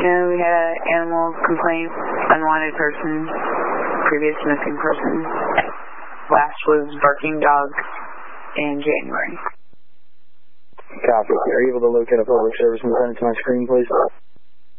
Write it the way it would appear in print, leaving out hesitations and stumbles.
No, we had an animal complaint, unwanted person, previous missing person. Last was barking dog in January. Copy. Are you able to locate a public service and send it to my screen, please?